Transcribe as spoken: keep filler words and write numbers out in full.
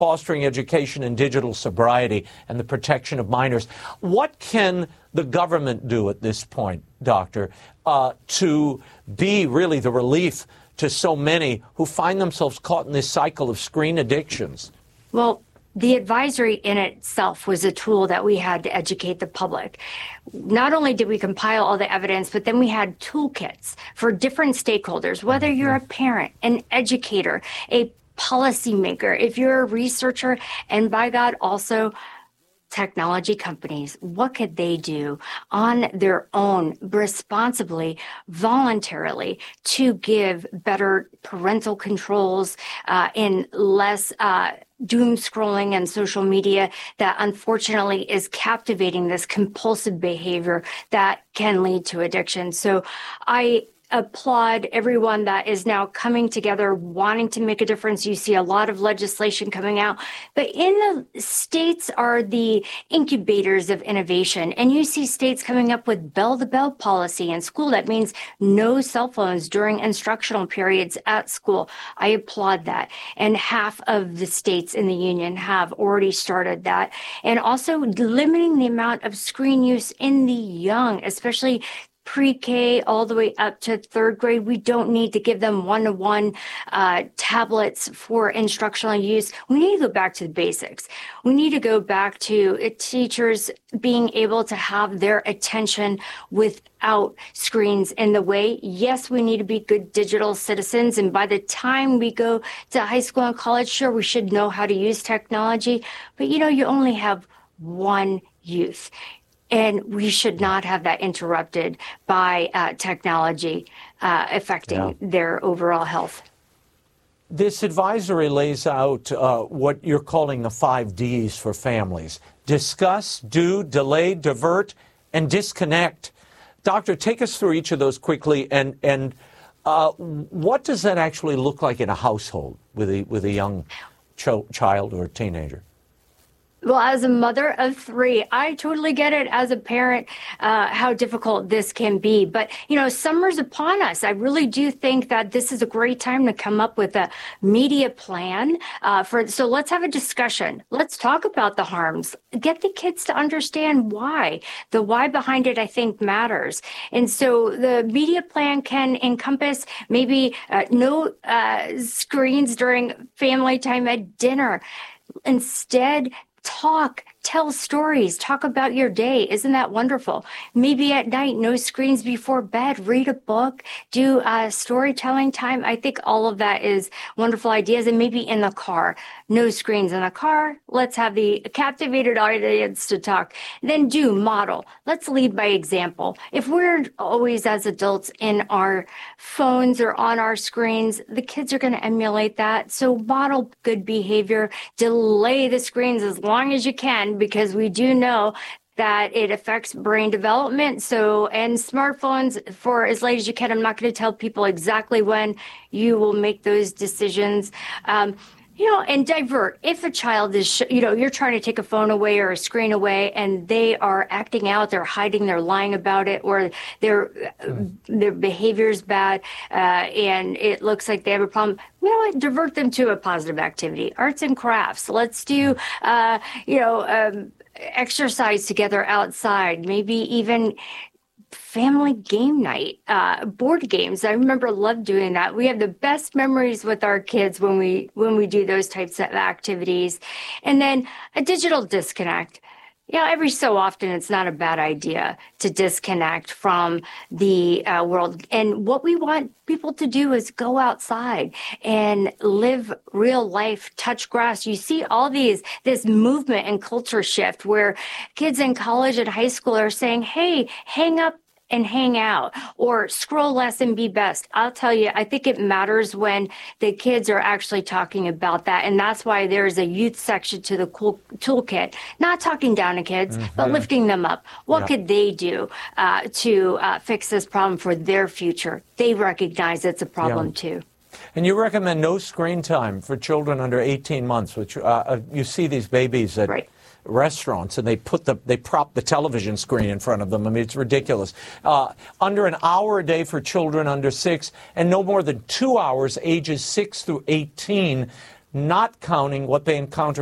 fostering education in digital sobriety and the protection of minors. What can the government do at this point, Doctor, uh, to be really the relief to so many who find themselves caught in this cycle of screen addictions? Well, the advisory in itself was a tool that we had to educate the public. Not only did we compile all the evidence, but then we had toolkits for different stakeholders, whether you're a parent, an educator, a policymaker, if you're a researcher, and by God, also technology companies. What could they do on their own, responsibly, voluntarily, to give better parental controls uh, and less uh, doom scrolling and social media that unfortunately is captivating this compulsive behavior that can lead to addiction. So I applaud everyone that is now coming together, wanting to make a difference. You see a lot of legislation coming out, but in the states are the incubators of innovation. And you see states coming up with bell-to-bell policy in school. That means no cell phones during instructional periods at school. I applaud that. And half of the states in the union have already started that. And also limiting the amount of screen use in the young, especially pre-K all the way up to third grade. We don't need to give them one-to-one uh, tablets for instructional use. We need to go back to the basics. We need to go back to uh, teachers being able to have their attention without screens in the way. Yes, we need to be good digital citizens. And by the time we go to high school and college, sure, we should know how to use technology. But, you know, you only have one youth. And we should not have that interrupted by uh, technology uh, affecting yeah. their overall health. This advisory lays out uh, what you're calling the five Ds for families: discuss, do, delay, divert, and disconnect. Doctor, take us through each of those quickly. And and uh, what does that actually look like in a household with a with a young ch- child or teenager? Well, as a mother of three, I totally get it as a parent, uh, how difficult this can be. But, you know, summer's upon us. I really do think that this is a great time to come up with a media plan uh, for. So let's have a discussion. Let's talk about the harms. Get the kids to understand why. The why behind it, I think, matters. And so the media plan can encompass maybe uh, no uh, screens during family time at dinner. Instead, talk, tell stories, talk about your day. Isn't that wonderful? Maybe at night, no screens before bed, read a book, do uh, storytelling time. I think all of that is wonderful ideas. And maybe in the car, no screens in the car. Let's have the captivated audience to talk. Then do model. Let's lead by example. If we're always as adults in our phones or on our screens, the kids are going to emulate that. So model good behavior, delay the screens as long as you can, because we do know that it affects brain development. So, and smartphones for as late as you can. I'm not going to tell people exactly when you will make those decisions. Um, You know, and divert. If a child is, you know, you're trying to take a phone away or a screen away and they are acting out, they're hiding, they're lying about it, or their mm. their behavior is bad, uh, and it looks like they have a problem, you know what, divert them to a positive activity. Arts and crafts. Let's do, uh, you know, um, exercise together outside, maybe even family game night, uh, board games. I remember love doing that. We have the best memories with our kids when we when we do those types of activities. And then a digital disconnect. You know, every so often, it's not a bad idea to disconnect from the uh, world. And what we want people to do is go outside and live real life, touch grass. You see all these, this movement and culture shift where kids in college and high school are saying, hey, hang up and hang out, or scroll less and be best. I'll tell you, I think it matters when the kids are actually talking about that. And that's why there's a youth section to the cool toolkit, not talking down to kids, mm-hmm. but lifting them up. What yeah. could they do uh, to uh, fix this problem for their future? They recognize it's a problem yeah. too. And you recommend no screen time for children under eighteen months, which uh, you see these babies at right. restaurants, and they put the they prop the television screen in front of them. I mean, it's ridiculous. Uh, under an hour a day for children under six, and no more than two hours, ages six through eighteen. not counting what they encounter